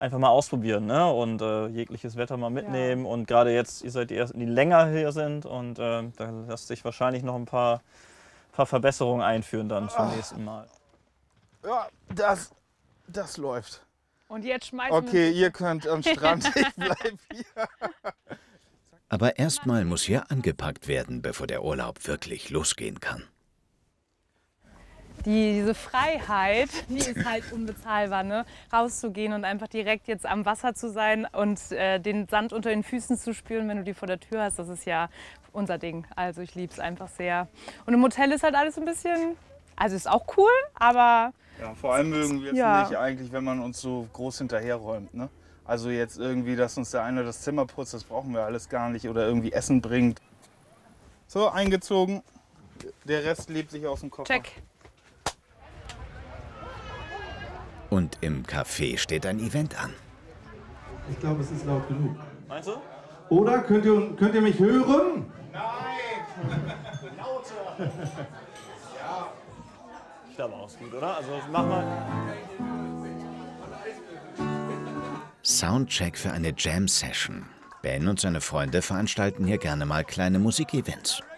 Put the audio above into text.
einfach mal ausprobieren, ne? Und jegliches Wetter mal mitnehmen. Und gerade jetzt, ihr seid die Ersten, die länger hier sind. Und da lässt sich wahrscheinlich noch ein paar Verbesserungen einführen dann zum nächsten Mal. Ja, das läuft. Und jetzt schmeißen wir... Okay, ihr könnt am Strand, ich bleib hier. Aber erstmal muss hier angepackt werden, bevor der Urlaub wirklich losgehen kann. Diese Freiheit, die ist halt unbezahlbar, ne? Rauszugehen und einfach direkt jetzt am Wasser zu sein und den Sand unter den Füßen zu spüren, wenn du die vor der Tür hast, das ist ja unser Ding. Also ich liebe es einfach sehr. Und im Hotel ist halt alles ein bisschen, also ist auch cool, aber... Ja, vor allem mögen wir es nicht eigentlich, wenn man uns so groß hinterherräumt, ne? Also jetzt irgendwie, dass uns der eine das Zimmer putzt, das brauchen wir alles gar nicht. Oder irgendwie Essen bringt. So, eingezogen. Der Rest lebt sich aus dem Koffer. Check. Und im Café steht ein Event an. Ich glaube, es ist laut genug. Meinst du? Oder? Könnt ihr mich hören? Nein! Lauter! Ich glaube auch, ist gut, oder? Also mach mal. Soundcheck für eine Jam-Session. Ben und seine Freunde veranstalten hier gerne mal kleine Musikevents.